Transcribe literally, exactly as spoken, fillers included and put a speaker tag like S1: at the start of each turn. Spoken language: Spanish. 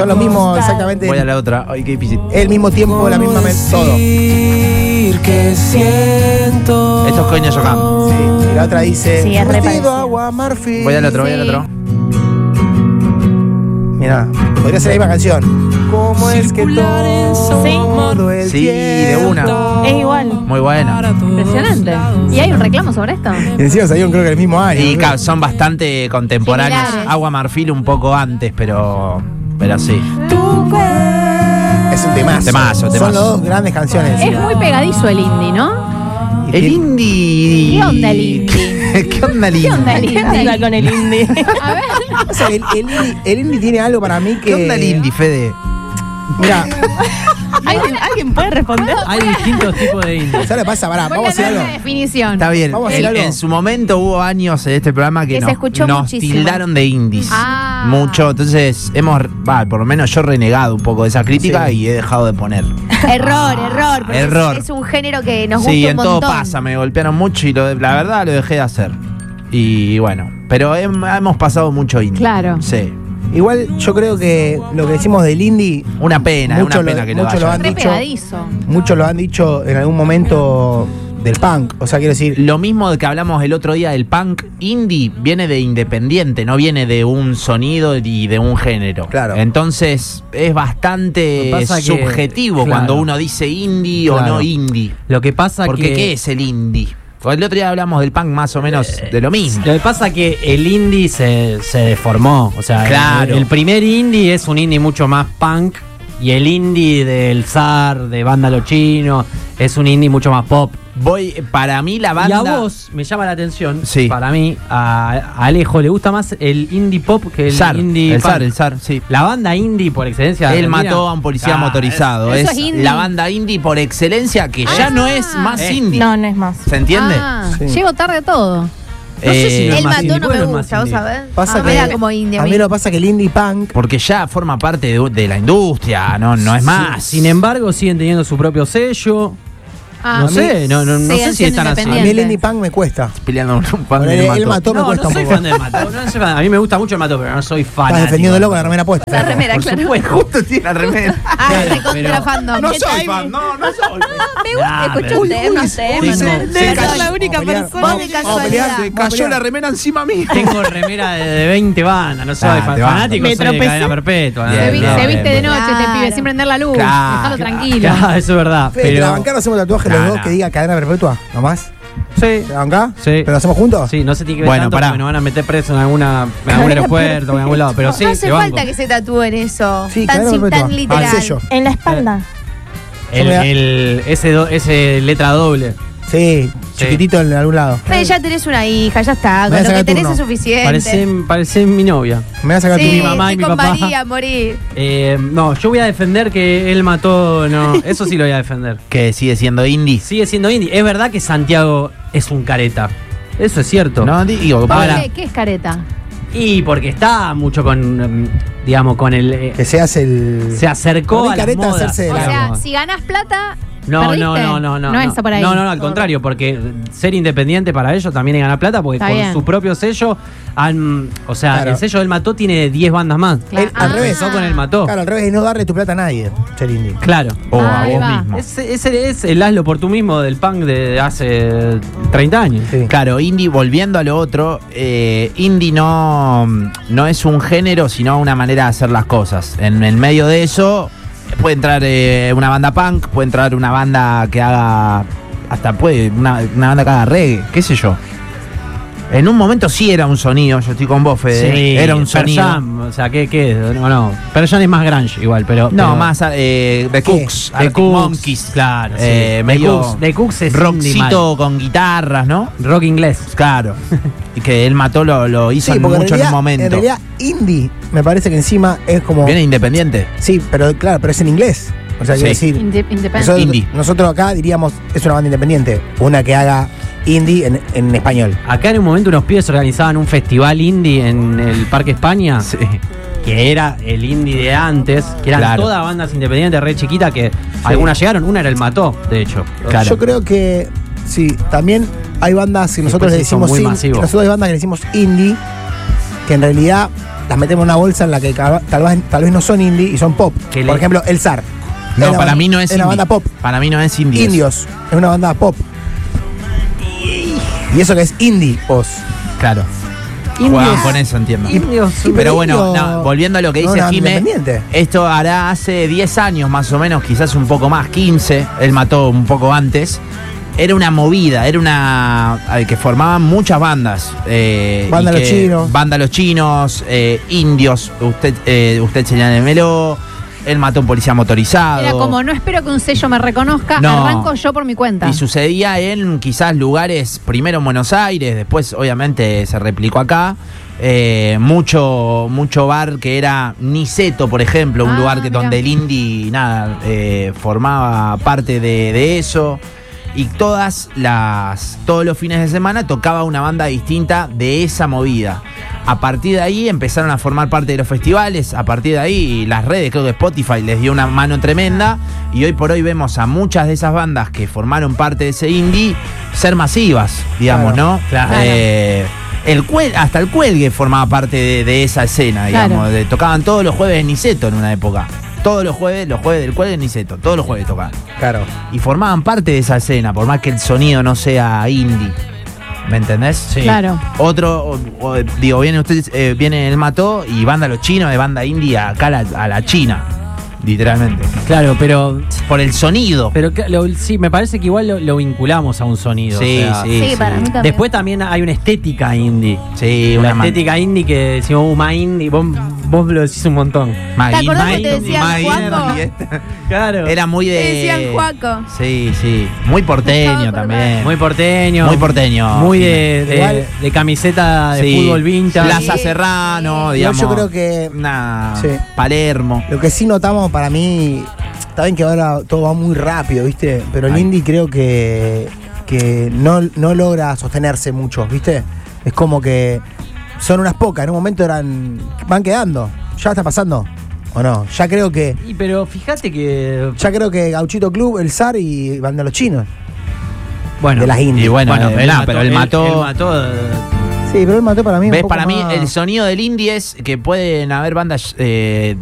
S1: Son los mismos exactamente.
S2: Voy a la otra. Ay, qué difícil.
S1: El mismo tiempo, la misma mes, todo.
S3: Que siento.
S2: Esto es Coño Yocam.
S1: Sí, y la otra dice.
S4: Sí, es re parecido.
S1: Agua Marfil.
S2: Voy al otro, voy
S4: Sí.
S2: al otro.
S1: Mirá, podría ser la misma canción. ¿Cómo es que todo
S4: Sí.
S1: el
S2: Sí, de una.
S4: Es igual.
S2: Muy buena.
S4: Impresionante. ¿Y hay un reclamo sobre esto?
S1: Y encima salieron creo que el mismo año.
S2: Y
S1: ¿no?
S2: ca- son bastante contemporáneos.
S4: Similares.
S2: Agua Marfil un poco antes, pero. Pero sí.
S1: Es un temazo.
S2: Temazo,
S1: Son
S2: temazo.
S1: las dos grandes canciones.
S4: Es muy pegadizo el indie, ¿no?
S2: El indie.
S4: ¿Qué onda el indie?
S2: ¿Qué onda el indie?
S4: ¿Qué onda el
S5: ¿Qué onda
S4: indie?
S5: con el indie?
S4: A ver.
S1: O sea, el, el indie, el indie tiene algo para mí que.
S2: ¿Qué onda el indie, Fede?
S1: Mira,
S5: ¿Alguien, ¿Alguien puede responder?
S6: Hay distintos tipos de indie.
S1: ¿sabes lo que pasa? Pará,
S4: Voy
S1: vamos a
S4: a
S1: hacer
S4: dar
S1: algo.
S4: una definición.
S2: Está bien.
S1: Vamos a hacer
S2: En,
S1: algo.
S2: en su momento hubo años en este programa que,
S4: Que se
S2: nos,
S4: escuchó
S2: nos
S4: muchísimo.
S2: tildaron de indies.
S4: Ah.
S2: Mucho. Entonces hemos, va, por lo menos yo he renegado un poco de esa crítica
S1: Sí.
S2: y he dejado de poner.
S4: Error, error. porque
S2: Error.
S4: Es, es un género que nos gusta
S2: Sí,
S4: un
S2: en
S4: montón.
S2: todo pasa, me golpearon mucho y lo, la verdad lo dejé de hacer. Y bueno, pero hem- hemos pasado mucho indie.
S4: Claro.
S2: Sí.
S1: Igual yo creo que lo que decimos del indie,
S2: Una pena,
S1: Mucho
S2: una
S1: lo-
S2: pena que lo
S1: mucho lo
S2: haya.
S1: han
S4: Re
S1: dicho.
S4: pegadizo.
S1: muchos lo han dicho en algún momento del punk. O sea, quiero decir,
S2: Lo mismo de que hablamos el otro día del punk indie viene de independiente, no viene de un sonido y de un género.
S1: Claro.
S2: Entonces es bastante
S6: Lo que pasa que-
S2: subjetivo
S6: claro.
S2: cuando uno dice indie o
S1: Claro.
S2: no indie.
S6: Lo que pasa
S2: Porque
S6: que
S2: ¿qué es el indie? Porque el otro día hablamos del punk más o menos de lo mismo.
S6: Lo que pasa que el indie se, se deformó. O sea,
S2: Claro.
S6: el, el primer indie es un indie mucho más punk. Y el indie del zar, de Vándalo Chino, es un indie mucho más pop.
S2: Voy, para mí la banda.
S6: Y a vos me llama la atención.
S2: Sí.
S6: Para mí, a, a Alejo le gusta más el indie pop que el
S2: Zar,
S6: indie
S2: el
S6: punk.
S2: zar, el zar, sí.
S6: La banda indie por excelencia.
S2: Él
S6: argentina.
S2: mató a un policía
S6: Ah,
S2: motorizado.
S4: eso
S2: Es,
S4: es indie.
S2: la banda indie por excelencia que ya
S4: Ah.
S2: no es más
S6: Eh.
S2: indie.
S5: No, no es más.
S2: ¿Se entiende?
S4: Ah,
S1: Sí.
S4: Llego tarde a todo.
S6: No sé si no es
S4: El
S6: más
S4: mató
S6: indie,
S4: no
S6: ¿por qué
S4: me
S6: no es más
S4: gusta, ¿vos
S6: indie?
S4: sabés?
S1: pasa
S4: Ah,
S1: que
S4: me da como indie
S1: a mí lo pasa que el indie punk,
S2: Porque ya forma parte de, de la industria, no, no es más.
S6: Sin embargo, siguen teniendo su propio sello.
S4: Ah,
S6: no sé, no, no, no
S4: siguen
S6: sé si
S4: siendo
S6: están así.
S1: a mí el
S4: independientes.
S1: indie punk me cuesta.
S2: Peleando un pan
S1: Ponele,
S2: de
S1: él mató me
S6: No,
S1: cuesta
S6: no
S1: un
S6: soy
S1: poco.
S6: fan del Mató. No soy fan. A mí me gusta mucho el Mató, pero no soy fan.
S1: Estás defendiéndolo con la remera puesta.
S4: La remera,
S6: Por
S4: claro.
S6: supuesto.
S2: Justo tiene la remera.
S4: Ah,
S6: Claro,
S4: recontra
S6: pero-
S4: fandom.
S2: No
S4: ¿Qué
S2: soy
S4: timing?
S2: fan, no, no soy.
S4: Me gusta
S6: Nah,
S4: escuchar
S6: pero-
S4: temas,
S1: Uy,
S4: temas.
S6: uy,
S4: Se
S6: no.
S4: cayó.
S1: Se cayó.
S5: la única
S1: Vamos a pelear,
S5: persona.
S1: vamos-
S4: Vos de
S1: vamos a pelear,
S4: casualidad.
S1: vamos a
S2: Cayó la
S1: pelear.
S2: remera encima a mí.
S6: Tengo remera de, de veinte bandas, no soy
S2: Ah,
S6: fan-
S2: te va.
S6: fanático,
S5: Me
S6: soy de
S5: tropecé.
S6: Cadena Perpetua.
S2: Bien,
S4: Se, vi-
S2: bien,
S4: se
S2: bien,
S4: viste de
S2: bien.
S4: noche, este
S5: Claro.
S4: pibe, sin prender la luz.
S2: Claro.
S4: Déjalo tranquilo.
S6: Claro, eso es verdad.
S1: Fede, ¿te la
S6: Pero,
S1: bancada hacemos tatuaje
S6: Nah,
S1: los dos
S6: nah.
S1: que diga cadena perpetua? ¿Nomás?
S6: sí,
S1: ¿Te la bancá?
S6: Sí.
S1: ¿Pero lo hacemos juntos?
S6: sí, no se tiene que ver
S2: Bueno,
S6: tanto
S2: pará.
S6: porque nos van a meter preso en, alguna, en algún aeropuerto o en algún lado. Pero sí,
S4: no hace
S6: te banco.
S4: falta que se tatúen eso.
S1: Sí,
S4: tan,
S1: cadena
S4: sim-
S1: perpetua.
S4: tan
S1: Al
S4: literal.
S1: sello.
S5: En la espalda.
S6: El, el, ese, do- ese letra doble.
S1: Sí,
S6: Sí.
S1: chiquitito en algún lado.
S4: Fede, ya tenés una hija, ya está.
S1: Me voy
S4: Con
S1: a
S4: lo
S1: sacar
S4: que tenés
S1: turno.
S4: es suficiente.
S6: Parece, parece mi novia.
S1: Me vas a sacar
S4: sí,
S1: tu
S6: mi mamá y
S4: estoy
S6: mi
S4: con
S6: papá.
S4: María a morir.
S6: Eh, no, yo voy a defender que él mató. No, eso sí lo voy a defender.
S2: Que sigue siendo indie.
S6: Sigue siendo indie. Es verdad que Santiago es un careta. Eso es cierto.
S2: No, digo,
S4: ¿Por
S6: Ahora-
S4: qué? ¿Qué es careta?
S6: Y porque está mucho con, em, digamos, con el... eh,
S1: Que seas el.
S6: se acercó
S1: Para mí
S6: a las
S1: careta
S6: modas.
S1: hacerse de
S4: O
S1: la-
S4: sea,
S6: digamos.
S4: si ganás plata,
S6: No,
S4: ¿perdiste?
S6: no, no, no, no.
S4: No es por ahí.
S6: No, no, no, al contrario, porque ser independiente para ellos también es ganar plata, porque
S4: Está
S6: con
S4: bien.
S6: su propio sello han. O sea,
S1: Claro.
S6: el sello del Mató tiene diez bandas más.
S4: Claro.
S1: El- al
S4: Ah.
S1: revés.
S6: Empezó con el Mató.
S1: Claro, al revés, es no darle tu plata a nadie, ser indie.
S6: Claro.
S2: O a
S4: Ahí
S2: vos
S4: va.
S2: mismo.
S6: Ese, ese es el hazlo por tú mismo del punk de hace treinta años.
S1: Sí.
S2: Claro, indie, volviendo a lo otro, eh, indie no, no es un género, sino una manera de hacer las cosas. En el medio de eso puede entrar eh, una banda punk, puede entrar una banda que haga, hasta puede, una, una banda que haga reggae, qué sé yo. En un momento sí era un sonido, yo estoy con vos, Fede,
S6: Sí,
S2: era un
S6: Pearl
S2: sonido.
S6: Jam, o sea, ¿qué? qué? No, no. Pearl Jam es más grunge igual, pero.
S2: No,
S6: pero-
S2: más eh, The
S1: ¿Qué?
S2: Cooks,
S6: The
S2: Arctic
S6: Cooks,
S2: Monkeys,
S6: claro, sí.
S2: eh,
S6: The
S2: medio
S6: Cooks- The Cooks es indie
S2: rockcito con guitarras, ¿no?
S6: mal. Rock inglés.
S2: Claro. Y que él mató lo, lo hizo
S1: Sí,
S2: en
S1: porque en
S2: mucho en
S1: realidad,
S2: un momento.
S1: en realidad, indie me parece que encima es como.
S2: Viene independiente.
S1: Sí, pero claro, pero es en inglés. O sea, quiero
S2: Sí.
S1: decir.
S4: Inde- Independiente.
S1: Nosotros,
S2: Indie.
S1: nosotros acá diríamos, es una banda independiente. Una que haga indie en, en español.
S6: Acá en un momento unos pibes organizaban un festival indie en el Parque España,
S2: Sí.
S6: que era el indie de antes, que eran
S2: Claro.
S6: todas bandas independientes re chiquitas que algunas llegaron, una era el Mató, de hecho.
S2: Claro.
S1: Yo creo que sí, también hay bandas que nosotros
S6: pues
S1: le
S6: sí, son
S1: decimos
S6: muy
S1: in-
S6: masivos.
S1: nosotros hay bandas que le decimos indie, que en realidad las metemos en una bolsa en la que ca- tal vez, tal vez no son indie y son pop.
S6: Que
S1: Por
S6: le-
S1: ejemplo, El Zar.
S2: No,
S1: Es una
S2: para
S1: banda-
S2: mí no es
S1: Es una
S2: indie.
S1: banda pop.
S2: Para mí no es indie.
S1: Indios. Es una banda pop. Y eso que es indie, os.
S2: Claro. Juegan con eso, entiendo.
S6: Indios,
S1: Y
S2: Pero bueno,
S1: indio-
S2: no, volviendo a lo que
S1: no,
S2: dice
S1: una
S2: Jime,
S1: independiente.
S2: esto hará hace diez años más o menos, quizás un poco más, quince, él mató un poco antes. Era una movida, era una eh, que formaban muchas bandas. Eh,
S1: Banda
S2: y
S1: Los
S2: que-
S1: Chinos.
S2: Banda Los Chinos, eh, Indios, usted, eh, usted señálemelo. Él mató a un policía motorizado.
S4: Era como, no espero que un sello me reconozca,
S2: No.
S4: arranco yo por mi cuenta.
S2: Y sucedía en quizás lugares, primero en Buenos Aires, después obviamente se replicó acá. Eh, mucho, mucho bar que era Niceto, por ejemplo, un
S4: Ah,
S2: lugar que
S4: mirá.
S2: donde el indie nada, eh, formaba parte de, de eso. Y todas las, todos los fines de semana tocaba una banda distinta de esa movida. A partir de ahí empezaron a formar parte de los festivales. A partir de ahí las redes, creo que Spotify les dio una mano tremenda. Y hoy por hoy vemos a muchas de esas bandas que formaron parte de ese indie ser masivas, digamos,
S1: Claro.
S2: ¿no?
S6: Claro.
S2: Eh, el cuel- hasta el Cuelgue formaba parte de, de esa escena, digamos.
S4: Claro.
S2: De- tocaban todos los jueves en Niceto en una época. Todos los jueves, los jueves del Cuelgue en Niceto. Todos los jueves tocaban.
S1: Claro.
S2: Y formaban parte de esa escena, por más que el sonido no sea indie. ¿Me entendés?
S6: Sí.
S4: Claro.
S2: Otro, o- o, digo, viene usted, eh, viene el Mató y banda Los Chinos de banda indie acá a la, a la China. Literalmente.
S6: Claro, pero,
S2: Por el sonido.
S6: pero que- lo- sí, me parece que igual lo, lo vinculamos a un sonido.
S2: Sí,
S6: o sea,
S2: sí.
S4: Sí, para mí también.
S6: Después también hay una estética indie.
S2: Sí,
S6: Una
S2: una man-
S6: estética indie que decimos, uh, más indie, vos, vos lo decís un montón.
S2: más
S4: ¿Te acordás
S2: indie,
S4: que te decían,
S2: más
S4: Juaco?
S2: indie, esta-
S6: Claro.
S2: Era muy de.
S4: Te decían Juaco.
S2: Sí, sí. Muy porteño
S4: Me
S2: también.
S6: Muy porteño.
S2: Muy porteño.
S6: Muy de, de-
S1: Igual-
S6: de camiseta de
S2: Sí.
S6: fútbol vintage.
S2: Plaza
S4: Sí.
S2: Serrano,
S1: Igual
S2: digamos.
S1: yo creo que-
S2: Una
S1: Sí.
S2: Palermo.
S1: Lo que sí notamos para mí, está bien que ahora todo va muy rápido, ¿viste? Pero el
S2: Ay.
S1: indie creo que, que no, no logra sostenerse mucho, ¿viste? Es como que son unas pocas, en un momento eran van quedando. ¿Ya está pasando? ¿O no? Ya creo que
S6: Y, pero fíjate que.
S1: ya creo que Gauchito Club, El Zar y Banda Los Chinos.
S6: Bueno,
S1: de las indies.
S2: Y bueno,
S6: bueno,
S2: eh,
S6: él
S2: nah,
S6: mató-
S2: pero él
S6: él-
S2: mató.
S6: él mató, eh,
S1: Sí, pero él mató para mí un
S2: ¿Ves?
S1: poco
S2: Para mí,
S1: más-
S2: el sonido del indie es que pueden haber bandas eh,